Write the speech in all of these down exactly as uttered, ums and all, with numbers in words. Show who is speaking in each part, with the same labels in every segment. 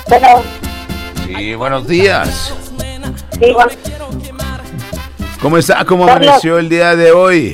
Speaker 1: Bueno.
Speaker 2: Sí, buenos días.
Speaker 1: Sí, bueno.
Speaker 2: ¿Cómo está? ¿Cómo
Speaker 1: Carlos.
Speaker 2: amaneció el día de hoy?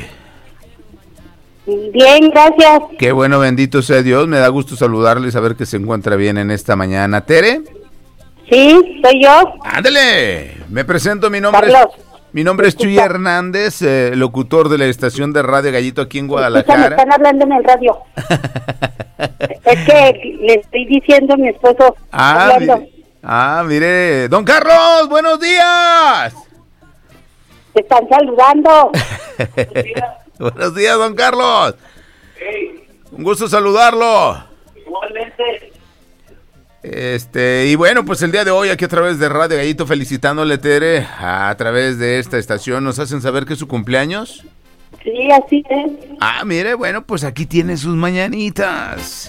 Speaker 1: Bien, gracias.
Speaker 2: Qué bueno, bendito sea Dios. Me da gusto saludarle y saber que se encuentra bien en esta mañana. ¿Tere?
Speaker 1: Sí, soy yo.
Speaker 2: ¡Ándale! Me presento, mi nombre
Speaker 1: Carlos.
Speaker 2: es... Mi nombre es Chuy Hernández, eh, locutor de la estación de Radio Gallito aquí en
Speaker 1: Escucha, me
Speaker 2: Guadalajara.
Speaker 1: están hablando en el radio. Es que le estoy diciendo a mi esposo.
Speaker 2: Ah,
Speaker 1: hablando.
Speaker 2: mire, ah, mire. Don Carlos, buenos días.
Speaker 1: Te están saludando.
Speaker 2: Buenos días, don Carlos. Un gusto saludarlo.
Speaker 1: Igualmente.
Speaker 2: Este, y bueno, pues el día de hoy aquí a través de Radio Gallito felicitándole, Tere, a través de esta estación nos hacen saber que es su cumpleaños.
Speaker 1: Sí, así es.
Speaker 2: Ah, mire, bueno, pues aquí tiene sus mañanitas.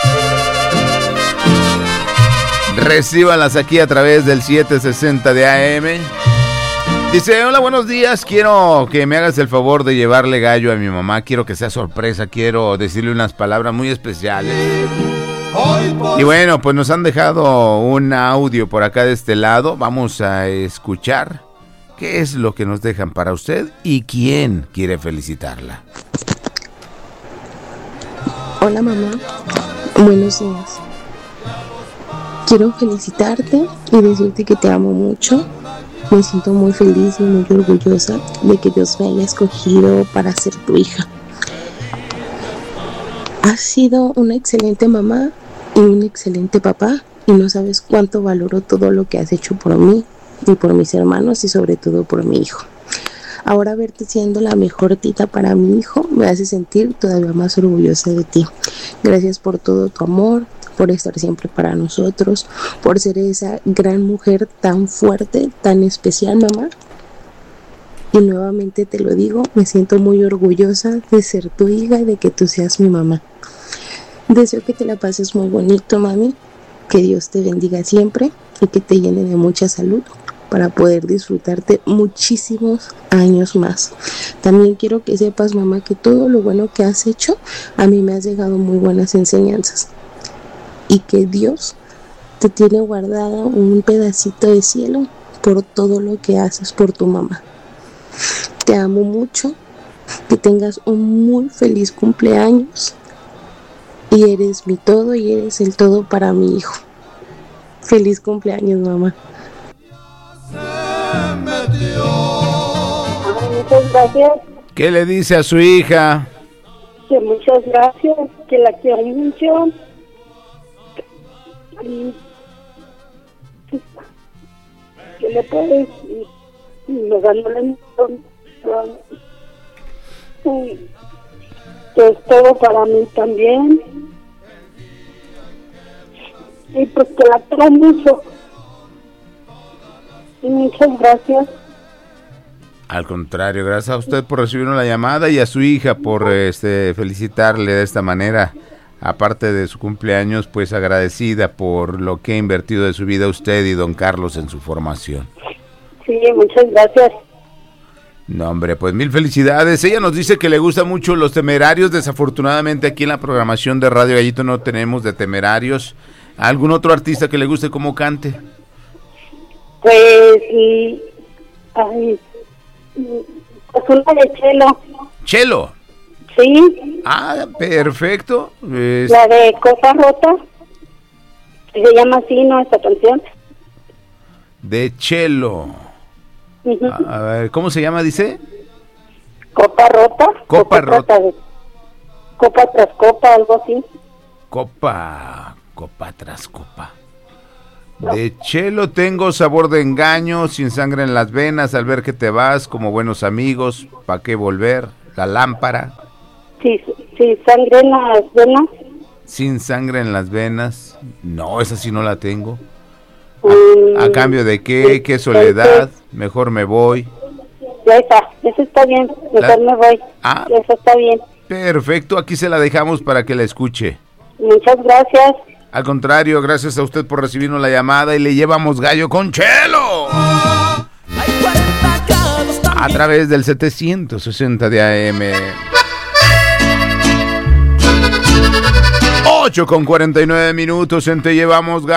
Speaker 2: Recíbalas aquí a través del setecientos sesenta de A M. Dice, hola, buenos días, quiero que me hagas el favor de llevarle gallo a mi mamá, quiero que sea sorpresa, quiero decirle unas palabras muy especiales. Y bueno, pues nos han dejado un audio por acá de este lado, vamos a escuchar qué es lo que nos dejan para usted y quién quiere felicitarla.
Speaker 3: Hola mamá, buenos días. Quiero felicitarte y decirte que te amo mucho. Me siento muy feliz y muy orgullosa de que Dios me haya escogido para ser tu hija. Has sido una excelente mamá y un excelente papá y no sabes cuánto valoro todo lo que has hecho por mí y por mis hermanos y sobre todo por mi hijo. Ahora verte siendo la mejor tita para mi hijo me hace sentir todavía más orgullosa de ti. Gracias por todo tu amor, por estar siempre para nosotros, por ser esa gran mujer tan fuerte, tan especial, mamá. Y nuevamente te lo digo, me siento muy orgullosa de ser tu hija y de que tú seas mi mamá. Deseo que te la pases muy bonito, mami, que Dios te bendiga siempre y que te llene de mucha salud para poder disfrutarte muchísimos años más. También quiero que sepas, mamá, que todo lo bueno que has hecho, a mí me has dejado muy buenas enseñanzas. Y que Dios te tiene guardada un pedacito de cielo por todo lo que haces por tu mamá. Te amo mucho, que tengas un muy feliz cumpleaños y eres mi todo y eres el todo para mi hijo. Feliz cumpleaños, mamá.
Speaker 1: Muchas gracias.
Speaker 2: ¿Qué le dice a su hija?
Speaker 1: Que muchas gracias, que la quiero mucho. Y que le puedes y, y me ganó la misión. Que es todo para mí también. Y pues que la quiero mucho. Y muchas gracias.
Speaker 2: Al contrario, gracias a usted por recibirnos la llamada y a su hija por este felicitarle de esta manera. Aparte de su cumpleaños, pues agradecida por lo que ha invertido de su vida usted y don Carlos en su formación.
Speaker 1: Sí, muchas gracias.
Speaker 2: No, hombre, pues mil felicidades. Ella nos dice que le gustan mucho los Temerarios. Desafortunadamente aquí en la programación de Radio Gallito no tenemos de Temerarios. ¿Algún otro artista que le guste cómo cante?
Speaker 1: Pues, y, ay, pues una de Chelo.
Speaker 2: Chelo.
Speaker 1: Sí.
Speaker 2: Ah, perfecto. Es...
Speaker 1: La de Copa Rota. Se llama así, ¿no? Esta canción.
Speaker 2: De Chelo.
Speaker 1: Uh-huh.
Speaker 2: A ver, ¿cómo se llama, dice?
Speaker 1: Copa Rota.
Speaker 2: Copa Rota.
Speaker 1: De copa tras copa, algo así.
Speaker 2: Copa, copa tras copa. De Chelo tengo sabor de engaño, sin sangre en las venas, al ver que te vas, como buenos amigos, ¿pa' qué volver? La lámpara.
Speaker 1: Sí, sí, sangre en las venas.
Speaker 2: Sin sangre en las venas. No, esa sí no la tengo.
Speaker 1: Um,
Speaker 2: ¿A, a cambio de qué? ¿Qué soledad? Mejor me voy.
Speaker 1: Esa, esa está bien, mejor
Speaker 2: La...
Speaker 1: me voy.
Speaker 2: Ah,
Speaker 1: esa está bien.
Speaker 2: Perfecto, aquí se la dejamos para que la escuche.
Speaker 1: Muchas gracias.
Speaker 2: Al contrario, gracias a usted por recibirnos la llamada y le llevamos gallo con Chelo. A través del setecientos sesenta de A M. ocho con cuarenta y nueve minutos en Te Llevamos Gallo.